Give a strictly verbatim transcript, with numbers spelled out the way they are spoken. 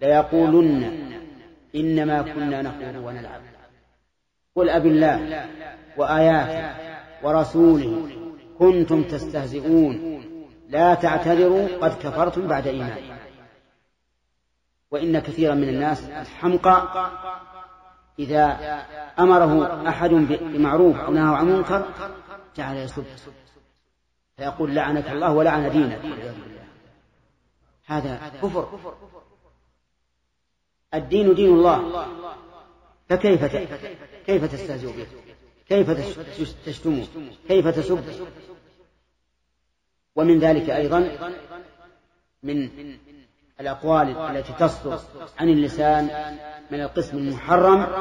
ليقولن إنما كنا نخوض ونلعب قل أب الله وآياته ورسوله كنتم تستهزئون لا تعتذروا قد كفرتم بعد إيمانكم. وإن كثيرا من الناس الحمقى إذا أمره أحد بمعروف أو نهى عن منكر جعل يسب فيقول لعنك الله ولعن دينك، هذا كفر. الدين دين الله، فكيف كيف تستهزئ به؟ كيف تشتمه؟ كيف تسب؟ ومن ذلك أيضا من الأقوال التي تصدر عن اللسان من القسم المحرم